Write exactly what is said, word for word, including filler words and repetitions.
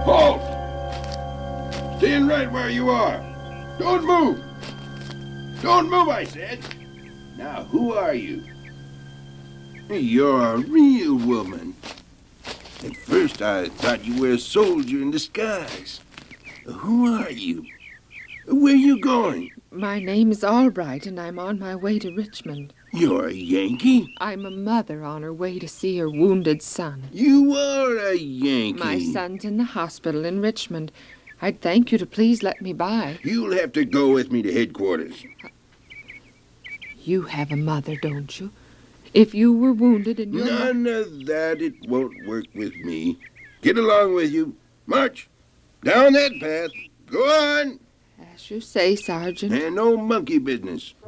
Halt! Stand right where you are. Don't move. Don't move, I said. Now, who are you? You're a real woman. At first, I thought you were a soldier in disguise. Who are you? Where are you going? My name is Albright, and I'm on my way to Richmond. You're a Yankee? I'm a mother on her way to see her wounded son. You are a Yankee. My son's in the hospital in Richmond. I'd thank you to please let me by. You'll have to go with me to headquarters. You have a mother, don't you? If you were wounded and your None of that. It won't work with me. Get along with you. March. Down that path. Go on. As you say, Sergeant. And no monkey business.